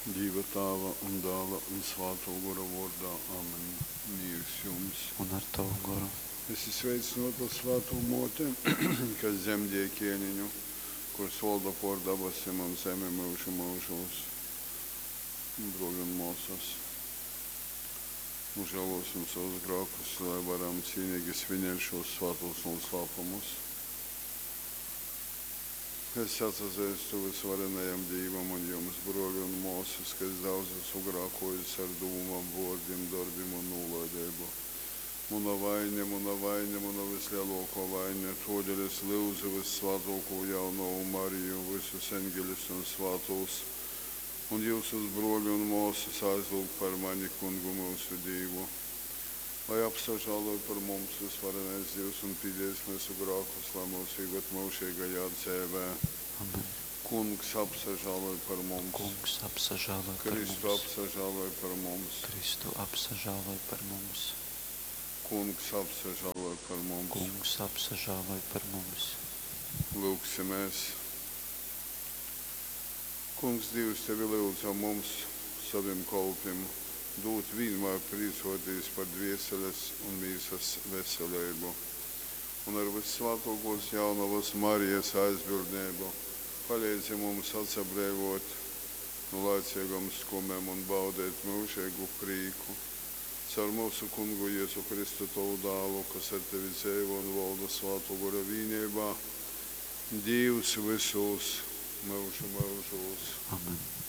Dieva Tēva un Dēla un Svētā gara vārdā. Amen. Mīrs jums. Un ar tavu garu. Es sveicinātu Svētā Mote, kas zemdēja ķēniņu, kurš valda pār debesīm un zemi mūžu mūžos. Broļi un māsas, žēlosim savus grēkus, lai varam cīnīgi svinēt šos svētos un slēpumus. Es atzīstu visvarenajam Dievam un jums, broļi un māsas, kas daudz esmu grēkojis ar dūmām, vārdiem, darbiem un nolaidību. Mana vaina, mana vislielākā vaina, todēļ es lūdzu vissvētāko jauno Mariju, visus eņģeļus un svētos, un jūsus broļi un māsas aizlūg par mani kungu mūsu Dievu. Lai apsažāloja par mums visvarenais Dievs un pīdēs mūsu grēkus, lai mūs iegat mūžīgajā dzīvē. Amen. Kungs apsažāloja par mums. Kungs apsažāloja par mums. Kristu apsažāloja par mums. Kristu apsažāloja par mums. Kungs apsažāloja par mums. Kungs apsažāloja par mums. Lūksimies. Kungs Dievs, tevi lūdzu mums, saviem kalpiem, dot vienmēr priecoties par dvieseles un mīsas veselību. Un ar vissvētākos jaunavas Marijas aizbildnību palīdzi mums atsabrēvot no laicīgam skumiem un baudēt mūžīgu prieku. Caur mūsu kungu Jēzu Kristu tavu dēlu, kas ar tevi dzīvo un valda svētā gara vienībā, Dievs visos mūžu mūžos. Amen.